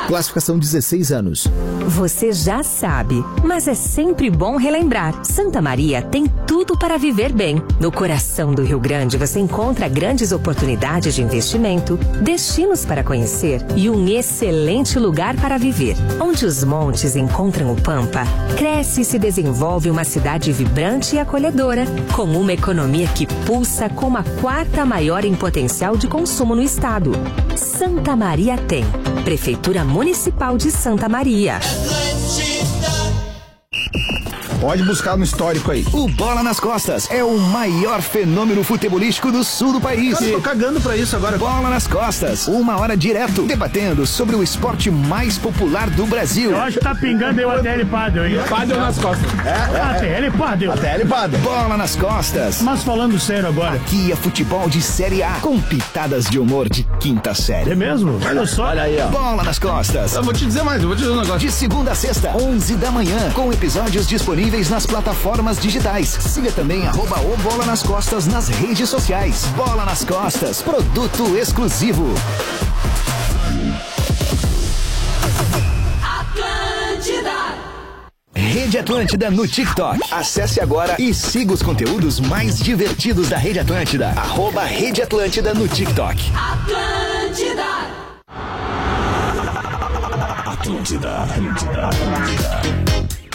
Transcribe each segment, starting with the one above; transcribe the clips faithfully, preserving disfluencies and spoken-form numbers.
Classificação dezesseis anos. Você já sabe, mas é sempre bom relembrar. Santa Maria tem tudo para viver bem. No coração do Rio Grande você encontra grandes oportunidades de investimento, destinos para conhecer e um excelente lugar para viver. Onde os montes encontram o Pampa, cresce e se desenvolve uma cidade vibrante e acolhedora, com uma economia que pulsa como a quarta maior em potencial de consumo no estado. Santa Maria tem. Prefeitura Municipal de Santa Maria. Pode buscar no histórico aí. O Bola nas Costas é o maior fenômeno futebolístico do sul do país. Eu tô cagando pra isso agora. Bola nas Costas, uma hora direto, debatendo sobre o esporte mais popular do Brasil. Eu acho que tá pingando aí o A T L Padel, hein? Padel nas costas. É, A T L Padel. A T L Padel. Bola nas Costas. Mas falando sério agora. Aqui é futebol de Série A, com pitadas de humor de quinta série. É mesmo? Olha só. Olha aí, ó. Bola nas Costas. Eu vou te dizer mais, eu vou te dizer um negócio. De segunda a sexta, onze da manhã, com episódios disponíveis nas plataformas digitais. Siga também arroba o Bola nas Costas nas redes sociais. Bola nas Costas, produto exclusivo. Atlântida. Rede Atlântida no TikTok. Acesse agora e siga os conteúdos mais divertidos da Rede Atlântida. Arroba Rede Atlântida no TikTok. Atlântida. Atlântida. Atlântida. Atlântida.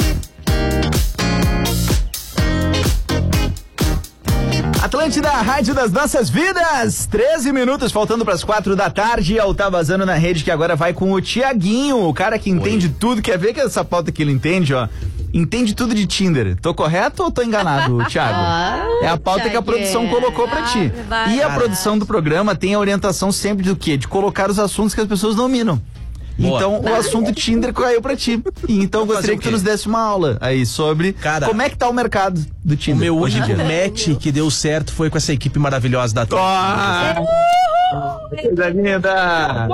Atlântida, a rádio das nossas vidas. treze minutos, faltando para as quatro da tarde. Eu tá vazando na rede que agora vai com o Tiaguinho, o cara que entende Oi. tudo. Quer ver que essa pauta que ele entende, ó? Entende tudo de Tinder. Tô correto ou tô enganado, Thiago? Ah, é a pauta que a produção colocou pra ti. Ah, e a produção do programa tem a orientação sempre do quê? De colocar os assuntos que as pessoas dominam. Boa. Então o assunto Tinder caiu pra ti. E então eu gostaria que tu nos desse uma aula aí sobre Cara, como é que tá o mercado do Tinder. O meu único match que deu certo foi com essa equipe maravilhosa da Atlântida. Coisa linda!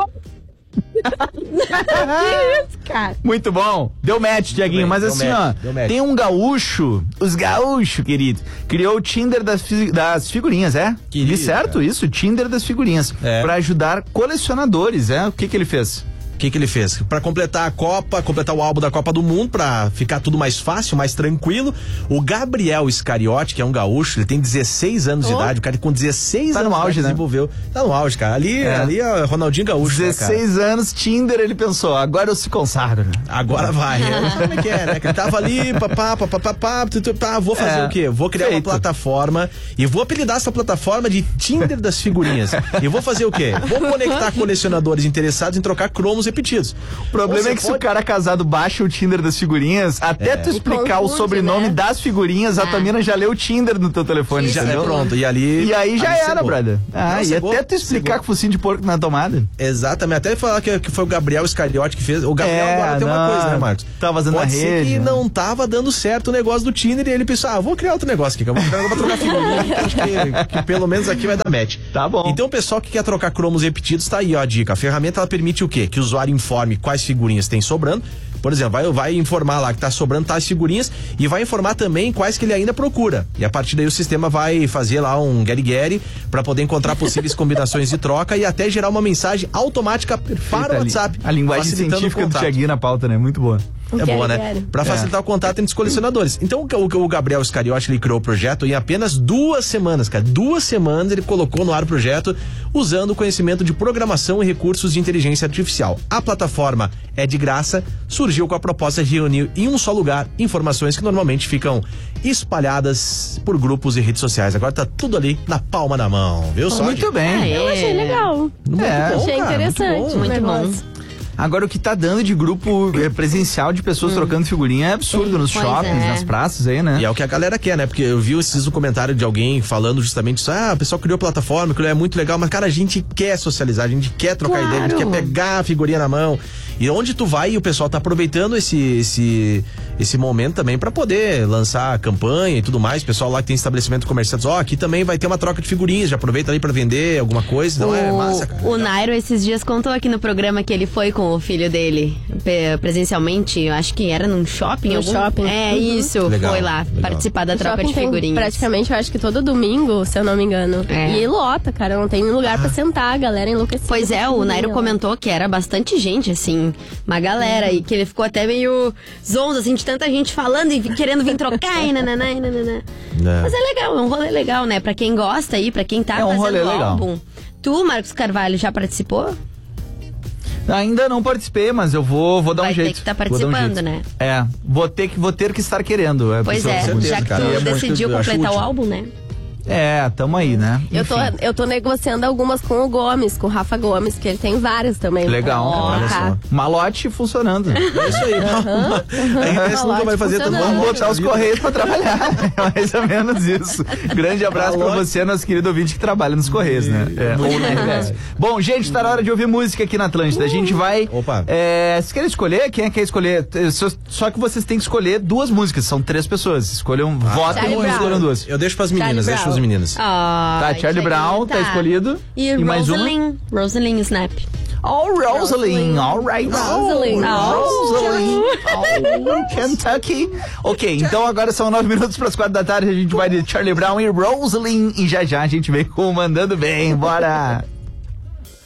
Muito bom. Deu match, Tiaguinho. Mas deu assim, match, ó, tem um gaúcho, os gaúchos, querido, criou o Tinder das, fi- das figurinhas, é? Querido, e certo cara. isso? Tinder das figurinhas. É. Pra ajudar colecionadores, é? O que que ele fez? O que que ele fez? Pra completar a Copa, completar o álbum da Copa do Mundo, pra ficar tudo mais fácil, mais tranquilo, o Gabriel Iscariote, que é um gaúcho, ele tem dezesseis anos oh. de idade, o cara com dezesseis tá anos no auge, né? desenvolveu. Tá no auge, cara. Ali é, ali é Ronaldinho Gaúcho. dezesseis né, anos, Tinder, ele pensou, agora eu se consagro. Agora vai. Como é que é, né? Ele tava ali, papá, papá, papá, papá, vou fazer é. o quê? Vou criar Feito. uma plataforma e vou apelidar essa plataforma de Tinder das figurinhas. E vou fazer o quê? Vou conectar colecionadores interessados em trocar cromos repetidos. O problema Você é que pode... se o cara casado baixa o Tinder das figurinhas, até é. tu explicar o sobrenome né? das figurinhas, ah. a tua mina já leu o Tinder no teu telefone. Já é pronto. E ali. E aí já ali era, cegou. brother. Ah, Não, e cegou, até tu explicar cegou. com o focinho de porco na tomada. Exatamente. Até falar que, que foi o Gabriel Iscariote que fez. O Gabriel é, agora tem não, uma coisa, né, Marcos? Tá vazando Pode na ser rede. que não tava dando certo o negócio do Tinder e ele pensou, ah, vou criar outro negócio aqui, que eu vou, eu vou trocar figurinha, que acho que, que pelo menos aqui vai dar match. Tá bom. Então o pessoal que quer trocar cromos repetidos, tá aí, ó, a dica. A ferramenta, ela permite o quê? Que o usuário informe quais figurinhas tem sobrando. Por exemplo, vai, vai informar lá que tá sobrando tais figurinhas e vai informar também quais que ele ainda procura. E a partir daí o sistema vai fazer lá um get-get para poder encontrar possíveis combinações de troca e até gerar uma mensagem automática Perfeita, para o WhatsApp. A linguagem científica do Tiaguinho na pauta, né? Muito boa. É boa, né? Pra facilitar é. o contato entre os colecionadores. Então o, o Gabriel Iscariote, ele criou o projeto em apenas duas semanas, cara. Duas semanas ele colocou no ar o projeto usando o conhecimento de programação e recursos de inteligência artificial. A plataforma é de graça, surgiu com a proposta de reunir em um só lugar informações que normalmente ficam espalhadas por grupos e redes sociais. Agora tá tudo ali na palma da mão, viu só? Muito bem. Ah, eu achei legal. Muito é, bom, achei cara, interessante. Muito bom. Muito bom. Agora, o que tá dando de grupo presencial de pessoas hum. trocando figurinha é absurdo nos pois shoppings, é. nas praças aí, né? E é o que a galera quer, né? Porque eu vi esses um comentário de alguém falando justamente isso. Ah, o pessoal criou plataforma, que é muito legal, mas, cara, a gente quer socializar, a gente quer trocar claro. ideia, a gente quer pegar a figurinha na mão. E onde tu vai, o pessoal tá aproveitando esse, esse, esse momento também pra poder lançar campanha e tudo mais. O pessoal lá que tem estabelecimento comercial diz, ó, oh, aqui também vai ter uma troca de figurinhas, já aproveita ali pra vender alguma coisa. Então o, é massa, cara. O Nairo esses dias contou aqui no programa que ele foi com o filho dele pe- presencialmente, eu acho que era num shopping. No algum... shopping. É, Uhum. isso. Legal, Foi lá legal. participar da O troca shopping de tem figurinhas. praticamente, eu acho que todo domingo, se eu não me engano. É. E lota, cara, não tem lugar pra sentar, a galera enlouquecida. Pois é, o Nairo comentou que era bastante gente, assim, uma galera, e que ele ficou até meio zonzo, assim, de tanta gente falando e querendo vir trocar e nananã, e nananã. É. Mas é legal, é um rolê legal, né? Pra quem gosta aí, pra quem tá É um fazendo rolê o legal. álbum. Tu, Marcos Carvalho, já participou? Ainda não participei, mas eu vou, vou dar Vai um ter jeito. que tá Vou dar um participando, jeito. né? É, vou ter que, vou ter que estar querendo. É, Pois pessoal, é, certeza, já que cara. tu E é bom decidiu que eu acho completar o útil. álbum, né? É, tamo aí, né? Eu tô, Enfim. eu tô negociando algumas com o Gomes, com o Rafa Gomes, que ele tem vários também. Legal. pra Olha colocar. só. Malote funcionando. É isso aí. A R B S nunca vai fazer tanto Vamos malote botar na os vida. Correios pra trabalhar. É mais ou menos isso. Grande abraço pra Malote. você, nosso querido ouvinte que trabalha nos Correios, né? É, ou na R B S. Bom, gente, tá na hora de ouvir música aqui na Atlântida. A gente vai. Opa. É, vocês querem escolher? Quem é que quer escolher? Só, só que vocês têm que escolher duas músicas. São três pessoas. Escolham, votem Charlie e Brown. escolham duas. Eu deixo pras meninas, Charlie deixo Brown. pras meninas. Ah, Tá, Charlie Brown tá escolhido. E, E mais uma? Rosalind, Rosalind Snap. Oh, Rosalind, all right. Rosalind. Oh, Rosalind. Oh, Kentucky. Ok, então agora são nove minutos para as quatro da tarde. A gente vai de Charlie Brown e Rosalind. E já já a gente vem com o Mandando Bem. Bora!